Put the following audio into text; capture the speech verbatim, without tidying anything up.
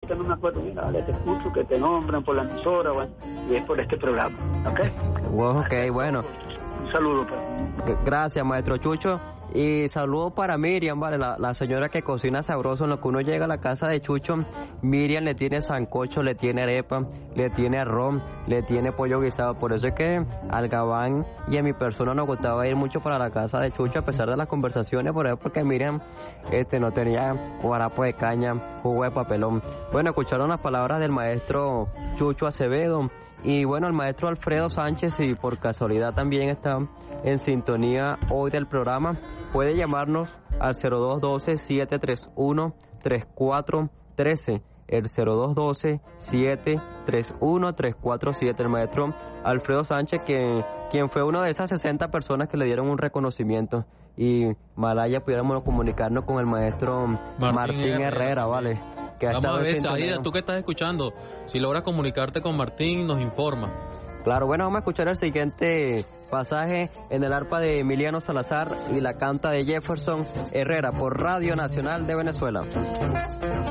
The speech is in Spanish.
ahorita no me acuerdo, mira, vale, te escucho, que te nombran por la emisora, bueno, y es por este programa, ¿ok? Wow, ok, bueno. Un saludo, pues. Gracias, maestro Chucho. Y saludo para Miriam, vale, la, la señora que cocina sabroso. En lo que uno llega a la casa de Chucho, Miriam le tiene sancocho, le tiene arepa, le tiene arroz, le tiene pollo guisado. Por eso es que al Gabán y a mi persona nos gustaba ir mucho para la casa de Chucho, a pesar de las conversaciones, por eso porque Miriam este, no tenía guarapo de caña, jugo de papelón. Bueno, escucharon las palabras del maestro Chucho Acevedo. Y bueno, el maestro Alfredo Sánchez, si por casualidad también está en sintonía hoy del programa, puede llamarnos al cero dos uno dos, siete tres uno, tres cuatro uno tres, el cero dos uno dos, siete tres uno, tres cuatro siete, el maestro Alfredo Sánchez, quien, quien fue una de esas sesenta personas que le dieron un reconocimiento. Y Malaya pudiéramos comunicarnos con el maestro Martín, Martín Herrera, Herrera, ¿vale? Que Vamos a ver, Saída, tú que estás escuchando, si logras comunicarte con Martín, nos informa. Claro, bueno, vamos a escuchar el siguiente pasaje en el arpa de Emiliano Salazar y la canta de Jefferson Herrera por Radio Nacional de Venezuela.